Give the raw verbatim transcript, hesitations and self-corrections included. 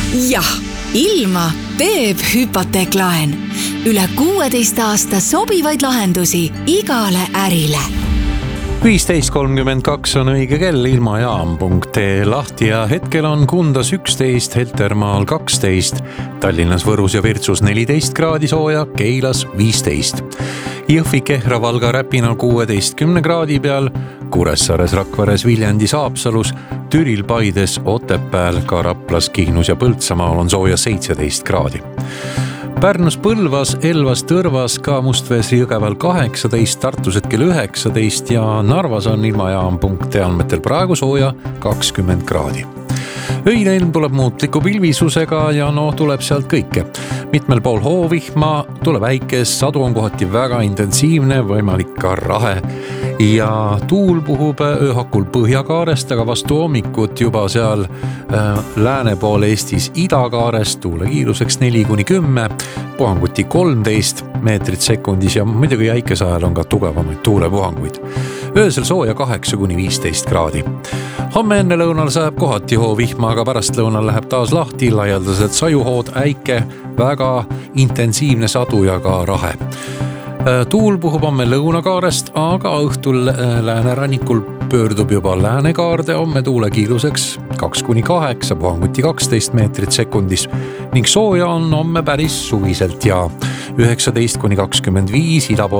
jah, ilma teeb hüpoteeklaen. Üle kuueteist aasta sobivaid lahendusi igale ärile. viisteist kolmkümmend kaks on õige kell, ilmajaam punkt ee lahti ja hetkel on Kundas üksteist, Heltermaal kaksteist, Tallinnas, Võrus ja Virtsus neliteist kraadi sooja, Keilas viisteist. Jõhvi, Kehra, Valga, Räpinal kuueteistkümne kraadi peal, Kuressaares, Rakveres, Viljandis, Haapsalus, Türil, Paides, Otepääl, ka Raplas, Kihnus ja Põltsamaal on sooja seitseteist kraadi. Pärnus, Põlvas, Elvas, Tõrvas, ka Mustvees, Jõgeval kaheksateist, Tartus hetkel üheksateist ja Narvas on ilmajaam punkt ee andmetel praegu sooja kakskümmend kraadi. Öine ilm tuleb muutliku pilvisusega ja no tuleb sealt kõike. Mitmel pool hoovihma, tuleb väikes, sadu on kohati väga intensiivne, võimalik ka rahe. Ja tuul puhub ööhakul Põhjakaarest, aga vastu hommikut juba seal äh, lääne pool Eestis idakaarest tuule kiiruseks neli kuni kümme, puhanguti kolmteist meetrit sekundis ja muidugi jäikese ajal on ka tugevamaid tuulepuhanguid. Öösel sooja kaheksa kuni viisteist kraadi. Homme enne lõunal sajab kohati hoovihma, aga pärast lõunal läheb taas lahti, laialdaselt sajuhood, äike, väga intensiivne sadu ja ka rahe. Tuul puhub homme lõunakaarest, aga õhtul läänerannikul pöördub juba läänekaarde homme tuule kiiruseks kaks kuni kaheksa, puhanguti kaksteist meetrit sekundis ning sooja on homme päris suviselt ja üheksateist kuni kakskümmend viis idapool